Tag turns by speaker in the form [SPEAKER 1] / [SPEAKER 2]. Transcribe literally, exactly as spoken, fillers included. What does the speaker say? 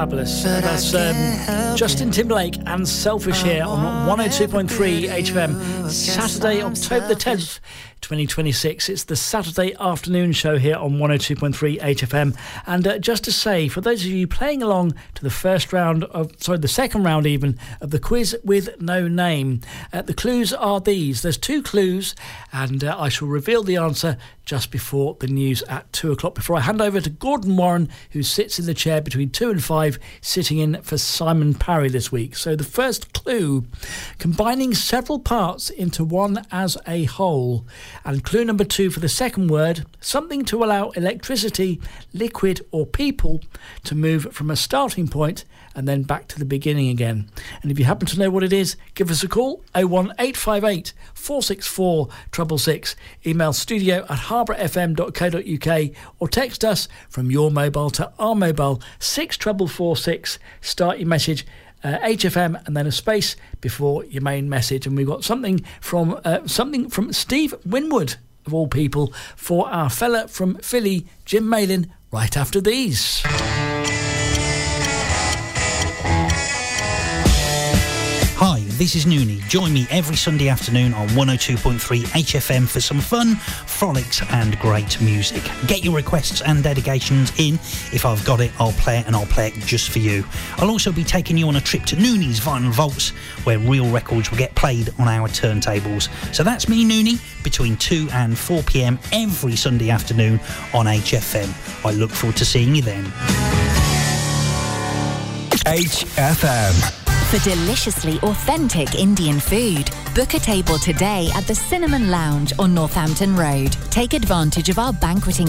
[SPEAKER 1] Fabulous. That's um, Justin Timberlake and Selfish here on one oh two point three H F M. Saturday, October the tenth, twenty twenty-six. It's the Saturday afternoon show here on one oh two point three H F M. And uh, just to say, for those of you playing along to the first round of, sorry, the second round even, of the quiz with no name, uh, the clues are these. There's two clues, and uh, I shall reveal the answer just before the news at two o'clock, before I hand over to Gordon Warren, who sits in the chair between two and five, sitting in for Simon Parry this week. So the first clue, combining several parts into one as a whole. And clue number two for the second word, something to allow electricity, liquid or people to move from a starting point and then back to the beginning again. And if you happen to know what it is, give us a call, oh one eight five eight, four six four, six six six. Email studio at harbour f m dot co dot u k or text us from your mobile to our mobile, six four four six. Start your message Uh, H F M and then a space before your main message. And we've got something from uh, something from Steve Winwood, of all people, for our fella from Philly, Jim Malin, right after these.
[SPEAKER 2] Hi, this is Noonie. Join me every Sunday afternoon on one oh two point three H F M for some fun, frolics and great music. Get your requests and dedications in. If I've got it, I'll play it, and I'll play it just for you. I'll also be taking you on a trip to Noonie's Vinyl Vaults, where real records will get played on our turntables. So that's me, Noonie, between two and four p.m. every Sunday afternoon on H F M. I look forward to seeing you then.
[SPEAKER 3] H F M.
[SPEAKER 4] For deliciously authentic Indian food, book a table today at the Cinnamon Lounge on Northampton Road. Take advantage of our banqueting